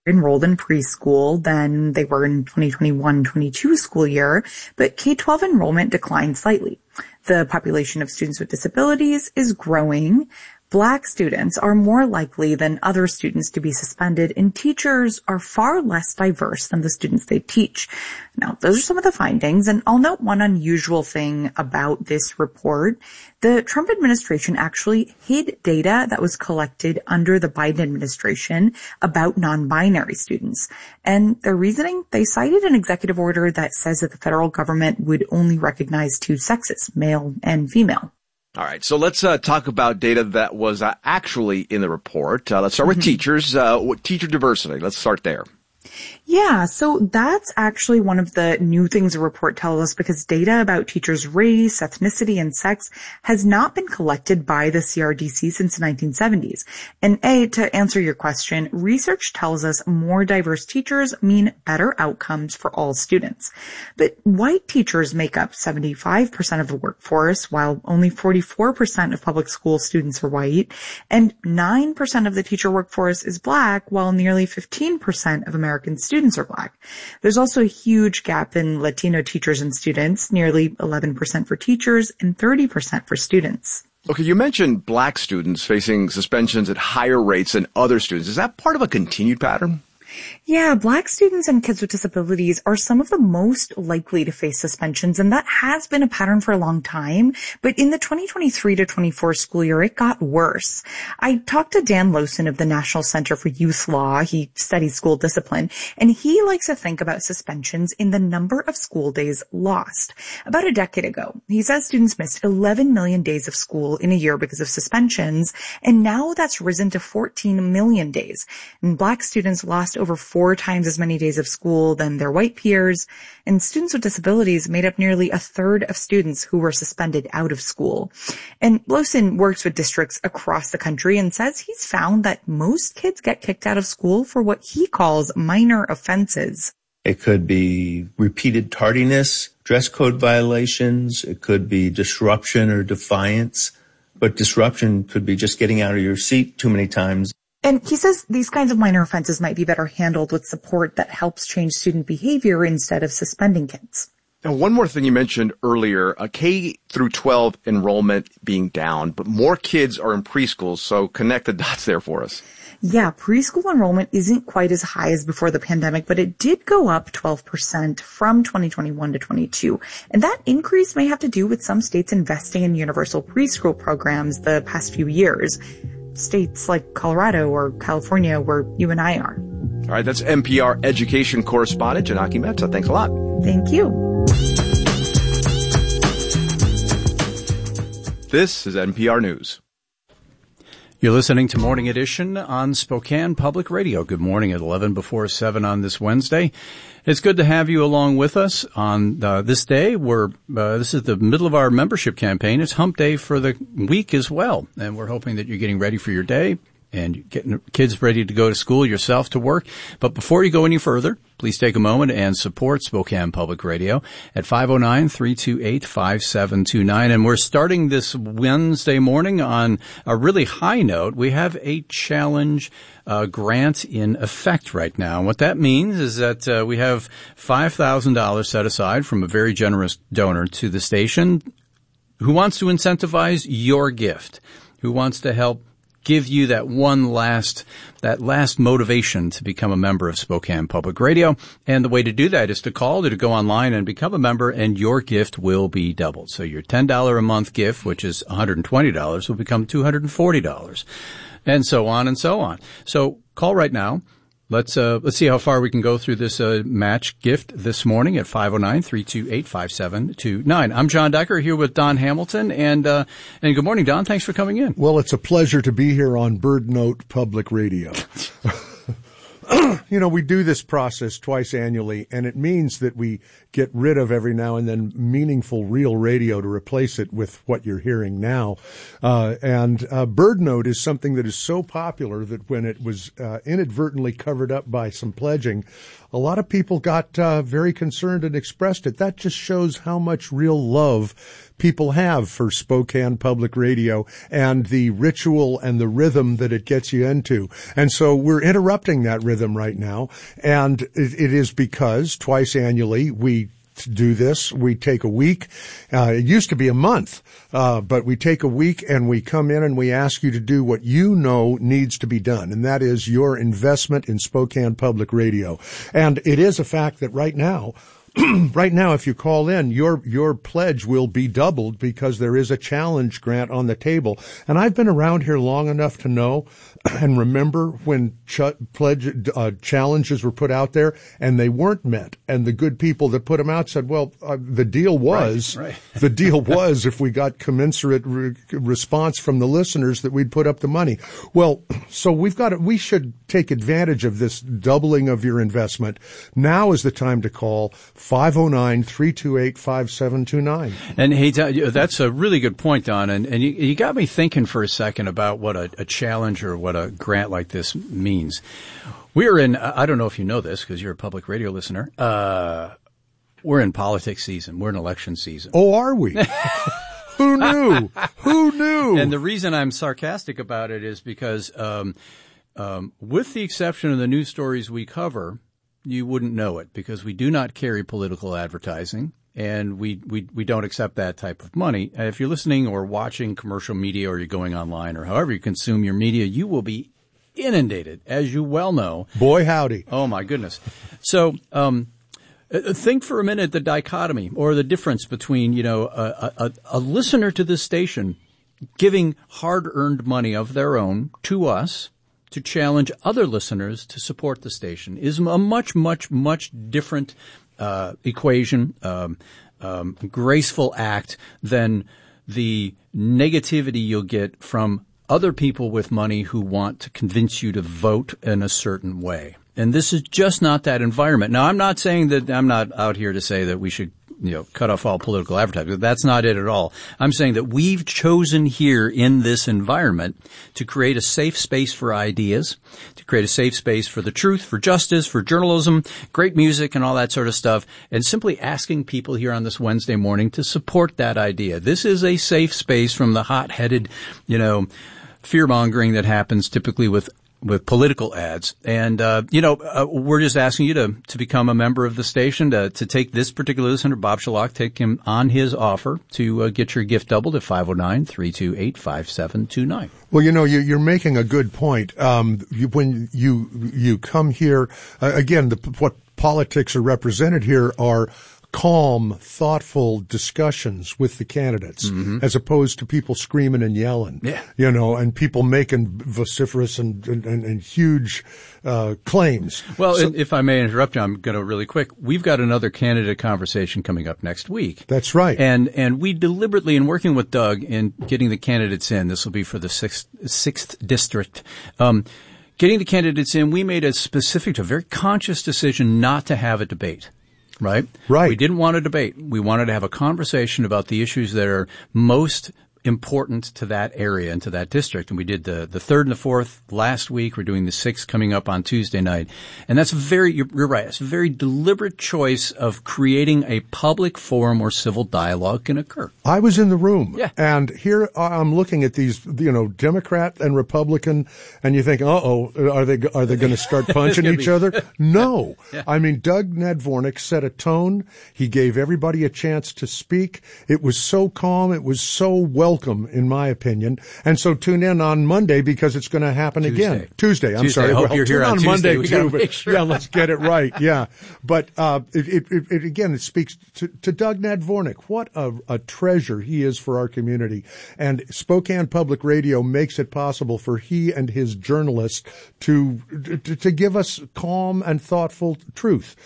enrolled in preschool than they were in 2021-22 school year, but K-12 enrollment declined slightly. The population of students with disabilities is growing. Black students are more likely than other students to be suspended, and teachers are far less diverse than the students they teach. Now, those are some of the findings, and I'll note one unusual thing about this report. The Trump administration actually hid data that was collected under the Biden administration about non-binary students. And their reasoning, they cited an executive order that says that the federal government would only recognize two sexes, male and female. All right, so let's talk about data that was actually in the report. Let's start with teachers, teacher diversity. Let's start there. Yeah, so that's actually one of the new things the report tells us, because data about teachers' race, ethnicity, and sex has not been collected by the CRDC since the 1970s. And to answer your question, research tells us more diverse teachers mean better outcomes for all students. But white teachers make up 75% of the workforce, while only 44% of public school students are white, and 9% of the teacher workforce is black, while nearly 15% of American students are black. There's also a huge gap in Latino teachers and students, nearly 11% for teachers and 30% for students. Okay, you mentioned black students facing suspensions at higher rates than other students. Is that part of a continued pattern? Yeah, black students and kids with disabilities are some of the most likely to face suspensions, and that has been a pattern for a long time. But in the 2023 to 24 school year, it got worse. I talked to Dan Lowson of the National Center for Youth Law. He studies school discipline, and he likes to think about suspensions in the number of school days lost. About a decade ago, he says students missed 11 million days of school in a year because of suspensions, and now that's risen to 14 million days. And black students lost over 4 times as many days of school than their white peers, and students with disabilities made up nearly a third of students who were suspended out of school. And Lowson works with districts across the country and says he's found that most kids get kicked out of school for what he calls minor offenses. It could be repeated tardiness, dress code violations, it could be disruption or defiance, but disruption could be just getting out of your seat too many times. And he says these kinds of minor offenses might be better handled with support that helps change student behavior instead of suspending kids. Now, one more thing you mentioned earlier, K through 12 enrollment being down, but more kids are in preschools, so connect the dots there for us. Yeah, preschool enrollment isn't quite as high as before the pandemic, but it did go up 12% from 2021 to 22. And that increase may have to do with some states investing in universal preschool programs the past few years. States like Colorado or California, where you and I are. All right, that's NPR education correspondent Janaki Mehta. Thanks a lot. Thank you. This is NPR News. You're listening to Morning Edition on Spokane Public Radio. Good morning at 11 before 7 on this Wednesday. It's good to have you along with us on this day. This is the middle of our membership campaign. It's hump day for the week as well. And we're hoping that you're getting ready for your day and getting kids ready to go to school, yourself to work. But before you go any further, please take a moment and support Spokane Public Radio at 509-328-5729. And we're starting this Wednesday morning on a really high note. We have a challenge grant in effect right now. And what that means is that we have $5,000 set aside from a very generous donor to the station who wants to incentivize your gift, who wants to help give you that last motivation to become a member of Spokane Public Radio. And the way to do that is to call or to go online and become a member, and your gift will be doubled. So your $10 a month gift, which is $120, will become $240, and so on and so on. So call right now. Let's see how far we can go through this match gift this morning at 509-328-5729. I'm John Decker here with Don Hamilton, and good morning, Don. Thanks for coming in. Well, it's a pleasure to be here on Bird Note Public Radio. You know, we do this process twice annually, and it means that we get rid of every now and then meaningful real radio to replace it with what you're hearing now. And Bird Note is something that is so popular that when it was inadvertently covered up by some pledging, a lot of people got very concerned and expressed it. That just shows how much real love people have for Spokane Public Radio and the ritual and the rhythm that it gets you into. And so we're interrupting that rhythm right now. And it is because twice annually we do this. We take a week. It used to be a month, but we take a week and we come in and we ask you to do what you know needs to be done, and that is your investment in Spokane Public Radio. And it is a fact that right now, if you call in, your pledge will be doubled because there is a challenge grant on the table. And I've been around here long enough to know and remember when challenges were put out there and they weren't met. And the good people that put them out said, well, the deal was, the deal was if we got commensurate response from the listeners that we'd put up the money. Well, so we should take advantage of this doubling of your investment. Now is the time to call 509-328-5729. And hey, that's a really good point, Don. And you got me thinking for a second about what a challenge or what a grant like this means. We're in, I don't know if you know this because you're a public radio listener, we're in politics season. We're in election season. Oh, are we? Who knew? Who knew? And the reason I'm sarcastic about it is because with the exception of the news stories we cover, you wouldn't know it because we do not carry political advertising. And we don't accept that type of money. If you're listening or watching commercial media or you're going online or however you consume your media, you will be inundated, as you well know. Boy, howdy. Oh, my goodness. So think for a minute the dichotomy or the difference between, a listener to this station giving hard-earned money of their own to us to challenge other listeners to support the station is a much, much, much different equation, graceful act than the negativity you'll get from other people with money who want to convince you to vote in a certain way. And this is just not that environment. Now, I'm not saying that I'm not out here to say that we should cut off all political advertising. That's not it at all. I'm saying that we've chosen here in this environment to create a safe space for ideas, to create a safe space for the truth, for justice, for journalism, great music and all that sort of stuff, and simply asking people here on this Wednesday morning to support that idea. This is a safe space from the hot-headed, fear-mongering that happens typically with political ads. And, we're just asking you to become a member of the station, to take this particular listener, Bob Shalak, take him on his offer to get your gift doubled at 509-328-5729. Well, you're making a good point. When you come here, again, what politics are represented here are calm, thoughtful discussions with the candidates, as opposed to people screaming and yelling, and people making vociferous and huge claims. Well, so, if I may interrupt you, I'm going to really quick. We've got another candidate conversation coming up next week. That's right. And we deliberately, in working with Doug and getting the candidates in, this will be for the 6th district, getting the candidates in, we made a very conscious decision not to have a debate. Right. We didn't want a debate. We wanted to have a conversation about the issues that are most important to that area and to that district. And we did the 3rd and the 4th last week. We're doing the 6th coming up on Tuesday night. And that's you're right. It's a very deliberate choice of creating a public forum where civil dialogue can occur. I was in the room. Yeah. And here I'm looking at these, Democrat and Republican, and you think, are they going to start punching each other? No. Yeah. I mean, Doug Nadvornik set a tone. He gave everybody a chance to speak. It was so calm. It was so welcome, in my opinion. And so tune in on Monday because it's going to happen again. Tuesday. I'm sorry. I hope you're here on Monday too. Yeah, let's get it right. Yeah. But it speaks to Doug Nadvornik. What a treasure he is for our community. And Spokane Public Radio makes it possible for he and his journalists to give us calm and thoughtful truth.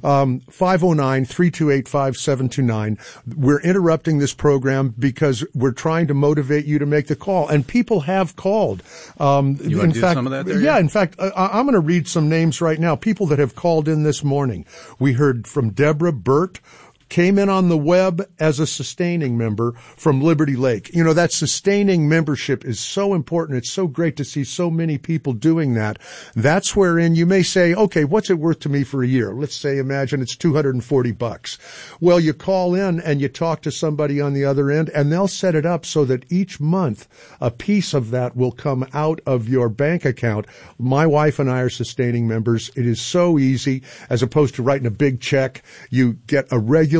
509-328-5729. We're interrupting this program because we're trying to motivate you to make the call. And people have called. You want to do some of that there? Yeah, in fact, I'm going to read some names right now. People that have called in this morning. We heard from Deborah, Bert, came in on the web as a sustaining member from Liberty Lake. You know, that sustaining membership is so important. It's so great to see so many people doing that. That's wherein you may say, okay, what's it worth to me for a year? Let's say, imagine it's $240. Well, you call in and you talk to somebody on the other end, and they'll set it up so that each month a piece of that will come out of your bank account. My wife and I are sustaining members. It is so easy. As opposed to writing a big check, you get a regular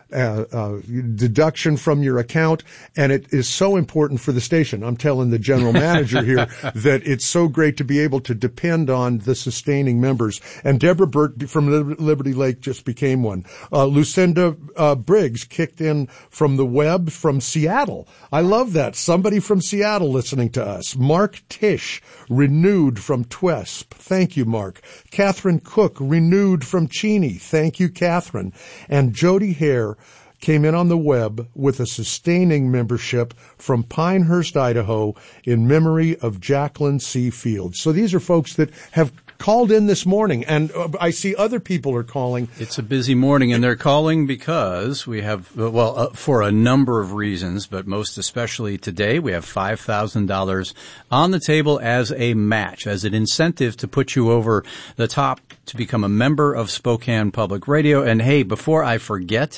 deduction from your account, and it is so important for the station. I'm telling the general manager here that it's so great to be able to depend on the sustaining members. And Deborah Burt from Liberty Lake just became one. Lucinda Briggs kicked in from the web from Seattle. I love that. Somebody from Seattle listening to us. Mark Tish renewed from TWESP. Thank you, Mark. Catherine Cook renewed from Cheney. Thank you, Catherine. And Jody Hare came in on the web with a sustaining membership from Pinehurst, Idaho, in memory of Jacqueline C. Fields. So these are folks that have called in this morning, and I see other people are calling. It's a busy morning, and they're calling because we have, for a number of reasons, but most especially today, we have $5,000 on the table as a match, as an incentive to put you over the top to become a member of Spokane Public Radio. And hey, before I forget,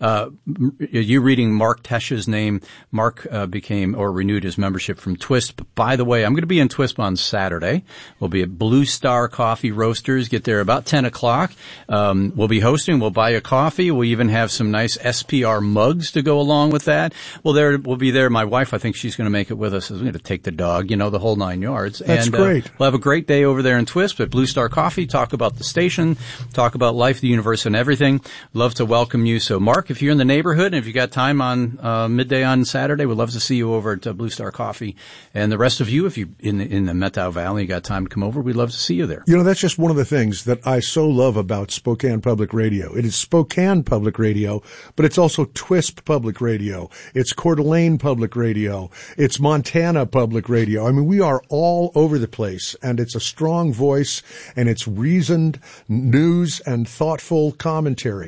you reading Mark Tesch's name, Mark became or renewed his membership from TWISP. By the way, I'm going to be in TWISP on Saturday. We'll be at Blue Star Coffee Roasters. Get there about 10 o'clock. We'll be hosting. We'll buy a coffee. We'll even have some nice SPR mugs to go along with that. We'll be there. My wife, I think she's going to make it with us. We're going to take the dog, the whole 9 yards. That's great. We'll have a great day over there in TWISP at Blue Star Coffee. Talk about the station, talk about life, the universe, and everything. Love to welcome you. So, Mark, if you're in the neighborhood and if you got time on midday on Saturday, we'd love to see you over at Blue Star Coffee. And the rest of you, if you in the Methow Valley, you got time to come over, we'd love to see you there. That's just one of the things that I so love about Spokane Public Radio. It is Spokane Public Radio, but it's also TWISP Public Radio. It's Coeur d'Alene Public Radio. It's Montana Public Radio. I mean, we are all over the place, and it's a strong voice, and it's reasoned news and thoughtful commentary.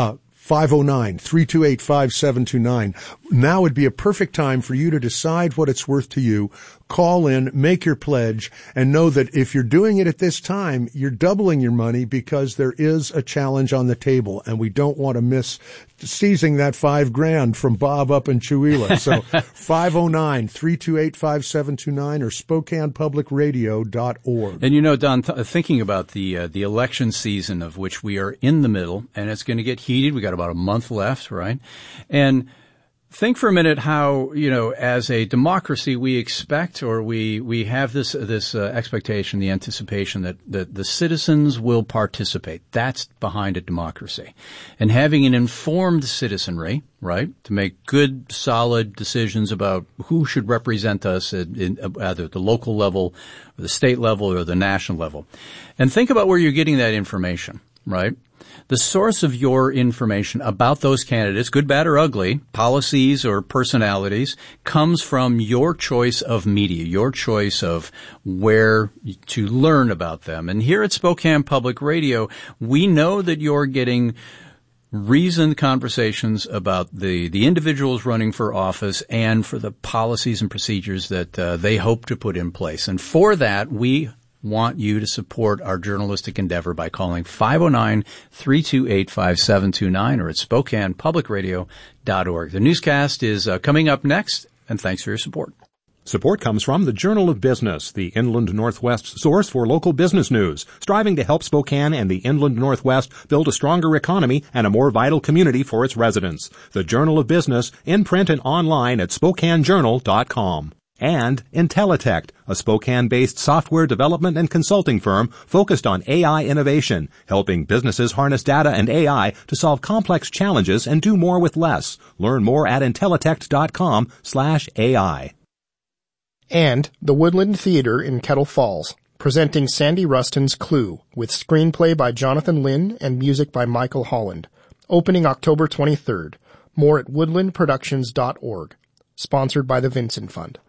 509-328-5729. Now would be a perfect time for you to decide what it's worth to you. Call in, make your pledge, and know that if you're doing it at this time, you're doubling your money because there is a challenge on the table, and we don't want to miss seizing that $5,000 from Bob up in Chewelah. So 509-328-5729 or SpokanePublicRadio.org. And Don, thinking about the election season of which we are in the middle, and it's going to get heated. We got about a month left, right? And think for a minute how, as a democracy, we expect or we have this expectation, the anticipation that the citizens will participate. That's behind a democracy. And having an informed citizenry, right, to make good, solid decisions about who should represent us at either the local level, or the state level, or the national level. And think about where you're getting that information, right? The source of your information about those candidates, good, bad, or ugly, policies or personalities, comes from your choice of media, your choice of where to learn about them. And here at Spokane Public Radio, we know that you're getting reasoned conversations about the individuals running for office and for the policies and procedures that they hope to put in place. And for that, we want you to support our journalistic endeavor by calling 509-328-5729 or at SpokanePublicRadio.org. The newscast is coming up next, and thanks for your support. Support comes from the Journal of Business, the Inland Northwest source for local business news, striving to help Spokane and the Inland Northwest build a stronger economy and a more vital community for its residents. The Journal of Business, in print and online at SpokaneJournal.com. And Intellitect, a Spokane-based software development and consulting firm focused on AI innovation, helping businesses harness data and AI to solve complex challenges and do more with less. Learn more at Intellitect.com/AI. And the Woodland Theater in Kettle Falls, presenting Sandy Rustin's Clue, with screenplay by Jonathan Lynn and music by Michael Holland. Opening October 23rd. More at woodlandproductions.org. Sponsored by the Vinson Fund.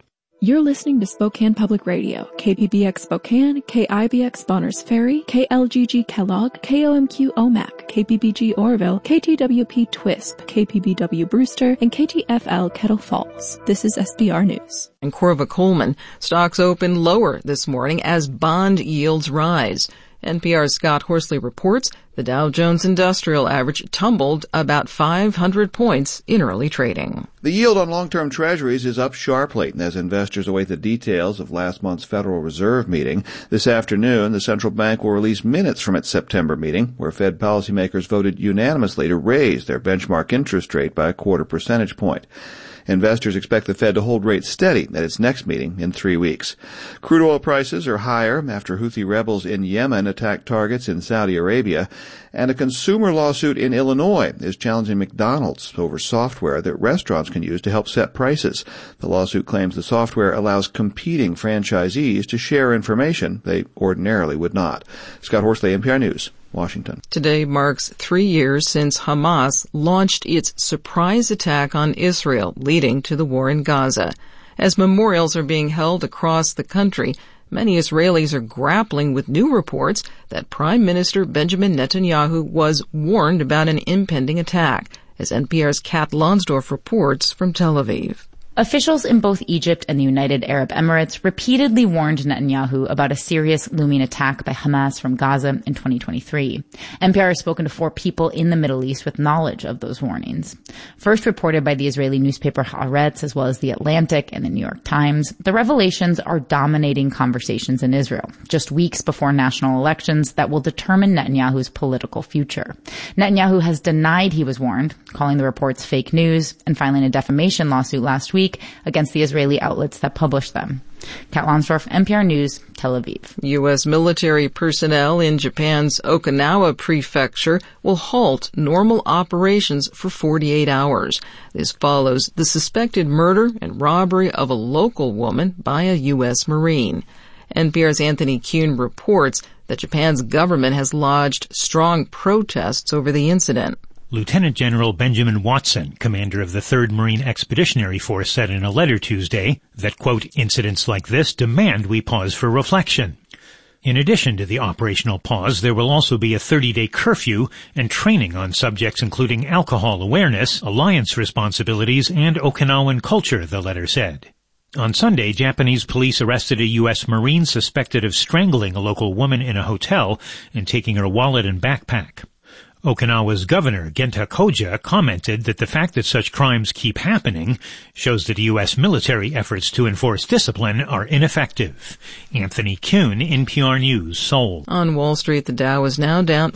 You're listening to Spokane Public Radio, KPBX Spokane, KIBX Bonners Ferry, KLGG Kellogg, KOMQ Omak, KPBG Oroville, KTWP Twisp, KPBW Brewster, and KTFL Kettle Falls. This is SBR News. In Corva Coleman, stocks open lower this morning as bond yields rise. NPR's Scott Horsley reports the Dow Jones Industrial Average tumbled about 500 points in early trading. The yield on long-term treasuries is up sharply as investors await the details of last month's Federal Reserve meeting. This afternoon, the central bank will release minutes from its September meeting, where Fed policymakers voted unanimously to raise their benchmark interest rate by a 0.25 percentage point. Investors expect the Fed to hold rates steady at its next meeting in 3 weeks. Crude oil prices are higher after Houthi rebels in Yemen attacked targets in Saudi Arabia, and a consumer lawsuit in Illinois is challenging McDonald's over software that restaurants can use to help set prices. The lawsuit claims the software allows competing franchisees to share information they ordinarily would not. Scott Horsley, NPR News, Washington. Today marks 3 years since Hamas launched its surprise attack on Israel, leading to the war in Gaza. As memorials are being held across the country, many Israelis are grappling with new reports that Prime Minister Benjamin Netanyahu was warned about an impending attack, as NPR's Kat Lonsdorf reports from Tel Aviv. Officials in both Egypt and the United Arab Emirates repeatedly warned Netanyahu about a serious looming attack by Hamas from Gaza in 2023. NPR has spoken to 4 people in the Middle East with knowledge of those warnings. First reported by the Israeli newspaper Haaretz, as well as The Atlantic and the New York Times, the revelations are dominating conversations in Israel, just weeks before national elections that will determine Netanyahu's political future. Netanyahu has denied he was warned, calling the reports fake news, and filing a defamation lawsuit last week against the Israeli outlets that published them. Kat Lonsdorf, NPR News, Tel Aviv. U.S. military personnel in Japan's Okinawa prefecture will halt normal operations for 48 hours. This follows the suspected murder and robbery of a local woman by a U.S. Marine. NPR's Anthony Kuhn reports that Japan's government has lodged strong protests over the incident. Lieutenant General Benjamin Watson, commander of the 3rd Marine Expeditionary Force, said in a letter Tuesday that, quote, incidents like this demand we pause for reflection. In addition to the operational pause, there will also be a 30-day curfew and training on subjects including alcohol awareness, alliance responsibilities, and Okinawan culture, the letter said. On Sunday, Japanese police arrested a U.S. Marine suspected of strangling a local woman in a hotel and taking her wallet and backpack. Okinawa's governor, Genta Koja, commented that the fact that such crimes keep happening shows that U.S. military efforts to enforce discipline are ineffective. Anthony Kuhn, NPR News, Seoul. On Wall Street, the Dow is now down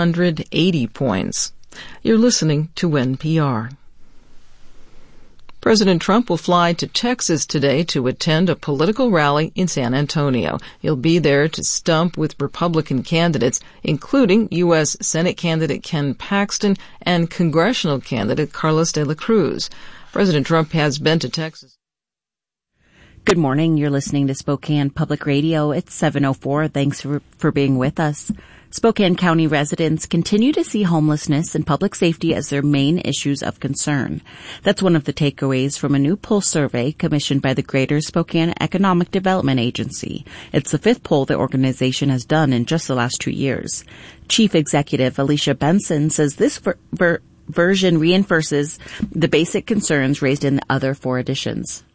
480 points. You're listening to NPR. President Trump will fly to Texas today to attend a political rally in San Antonio. He'll be there to stump with Republican candidates, including U.S. Senate candidate Ken Paxton and congressional candidate Carlos de la Cruz. President Trump has been to Texas. Good morning. You're listening to Spokane Public Radio. It's 7:04. Thanks for being with us. Spokane County residents continue to see homelessness and public safety as their main issues of concern. That's one of the takeaways from a new poll survey commissioned by the Greater Spokane Economic Development Agency. It's the 5th poll the organization has done in just the last 2 years. Chief Executive Alicia Benson says this version reinforces the basic concerns raised in the other 4 editions.